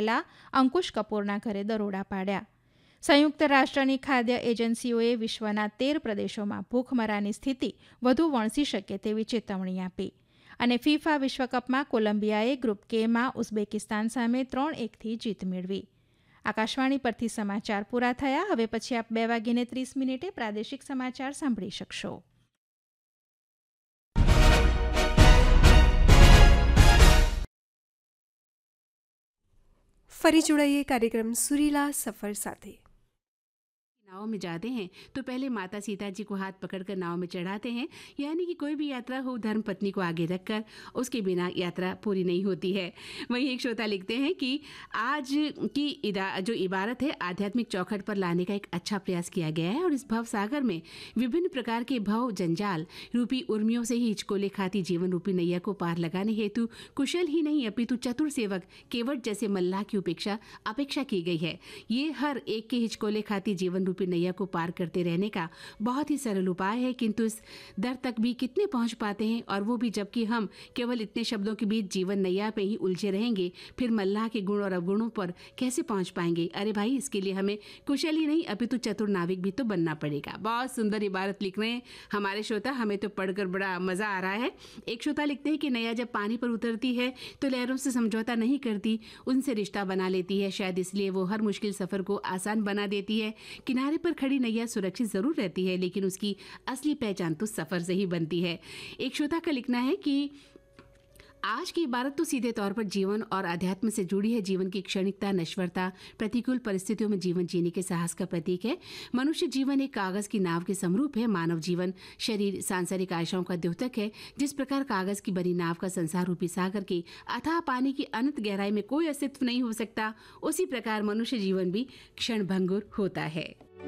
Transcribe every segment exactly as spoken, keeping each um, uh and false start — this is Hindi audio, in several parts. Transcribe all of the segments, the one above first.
સંકળાયેલા અંકુશ કપૂરના ઘરે દરોડા પાડ્યા. સંયુક્ત રાષ્ટ્રની ખાદ્ય એજન્સીઓએ વિશ્વના તેર પ્રદેશોમાં ભૂખમરાની સ્થિતિ વધુ વણસી શકે તેવી ચેતવણી આપી. અને ફિફા વિશ્વકપમાં કોલંબિયાએ ગ્રુપ કેમાં ઉઝબેકિસ્તાન સામે ત્રણ એકથી જીત મેળવી. આકાશવાણી પરથી સમાચાર પૂરા થયા. હવે પછી આપ બે વાગીને ત્રીસ મિનિટે પ્રાદેશિક સમાચાર સાંભળી શકશો. ફરી જોડાઈએ કાર્યક્રમ સુરીલા સફર સાથે. नाव में जाते हैं तो पहले माता सीता जी को हाथ पकड़कर नाव में चढ़ाते हैं, यानी कि कोई भी यात्रा हो धर्म पत्नी को आगे रखकर उसके बिना यात्रा पूरी नहीं होती है. वहीं एक श्रोता लिखते हैं कि आज की इदा जो इबारत है आध्यात्मिक चौखट पर लाने का एक अच्छा प्रयास किया गया है और इस भव सागर में विभिन्न प्रकार के भव जंजाल रूपी उर्मियों से ही हिचकोले खाती जीवन रूपी नैया को पार लगाने हेतु कुशल ही नहीं अपितु चतुर सेवक केवट जैसे मल्लाह की उपेक्षा अपेक्षा की गई है. ये हर एक के हिचकोले खाती जीवन रूपी नैया को पार करते रहने का बहुत ही सरल उपाय है, किंतु इस दर तक भी कितने पहुंच पाते हैं, और वो भी जबकि हम केवल इतने शब्दों के बीच जीवन नैया पे ही उलझे रहेंगे, फिर मल्लाह के गुण और अवगुणों पर कैसे पहुंच पाएंगे. अरे भाई, इसके लिए हमें कुशल ही नहीं अपितु चतुर नाविक भी तो बनना पड़ेगा. बहुत सुंदर इबारत लिख रहे हैं हमारे श्रोता, हमें तो पढ़कर बड़ा मजा आ रहा है. एक श्रोता लिखते हैं कि नैया जब पानी पर उतरती है तो लहरों से समझौता नहीं करती, उनसे रिश्ता बना लेती है. शायद इसलिए वो हर मुश्किल सफर को आसान बना देती है. किनारे पर खड़ी नैया सुरक्षित जरूर रहती है, लेकिन उसकी असली पहचान तो सफर से ही बनती है. एक श्रोता का लिखना है कि आज की इबारत तो सीधे तौर पर जीवन और अध्यात्म से जुड़ी है. जीवन की क्षणिकता, नश्वरता, प्रतिकूल परिस्थितियों में जीवन जीने के साहस का प्रतीक है. मनुष्य जीवन एक कागज की नाव के समरूप है. मानव जीवन शरीर सांसारिक आशाओं का द्योतक है. जिस प्रकार कागज की बनी नाव का संसार रूपी सागर के अथाह पानी की अनंत गहराई में कोई अस्तित्व नहीं हो सकता, उसी प्रकार मनुष्य जीवन भी क्षणभंगुर होता है.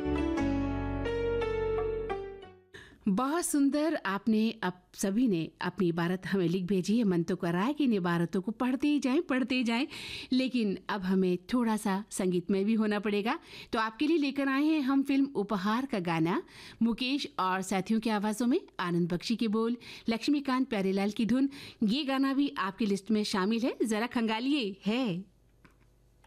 बहुत सुंदर आपने अब सभी ने अपनी इबारत हमें लिख भेजी है. मन तो कर रहा है कि इन इबारतों को पढ़ते ही जाएं पढ़ते ही जाएं, लेकिन अब हमें थोड़ा सा संगीतमय भी होना पड़ेगा. तो आपके लिए लेकर आए हैं हम फिल्म उपहार का गाना, मुकेश और साथियों की आवाज़ों में, आनंद बख्शी के बोल, लक्ष्मीकांत प्यारेलाल की धुन. ये गाना भी आपकी लिस्ट में शामिल है, ज़रा खंगालिए. है